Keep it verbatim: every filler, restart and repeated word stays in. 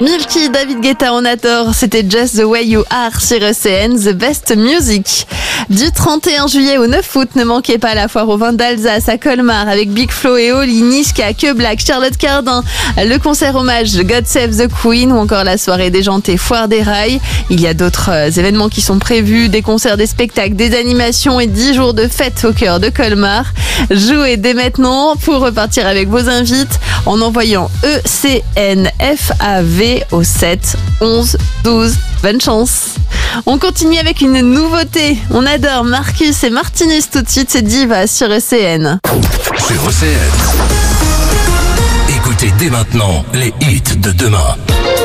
Milky, David Guetta, on adore. C'était Just the Way You Are sur E C N, The Best Music. Du trente et un juillet au neuf août, ne manquez pas la foire au vin d'Alsace à Colmar avec Big Flo et Oli, Niska, Que Black, Charlotte Cardin, le concert hommage God Save the Queen ou encore la soirée déjantée Foire des Rails. Il y a d'autres euh, événements qui sont prévus, des concerts, des spectacles, des animations et dix jours de fête au cœur de Colmar. Jouez dès maintenant pour repartir avec vos invites en envoyant E C N F A V au sept onze douze. Bonne chance. On continue avec une nouveauté. On adore Marcus et Martinus tout de suite, c'est Diva sur E C N. Sur E C N. Écoutez dès maintenant les hits de demain.